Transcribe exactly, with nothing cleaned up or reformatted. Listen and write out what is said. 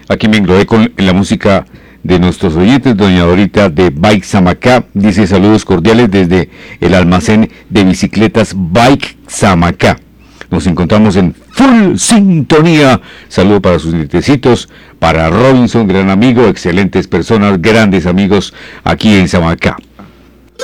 Aquí me englobé con la música de nuestros oyentes. Doña Dorita de Bike Samacá dice saludos cordiales desde el almacén de bicicletas Bike Samacá. Nos encontramos en full sintonía. Saludo para sus nietecitos, para Robinson, gran amigo, excelentes personas, grandes amigos aquí en Samacá.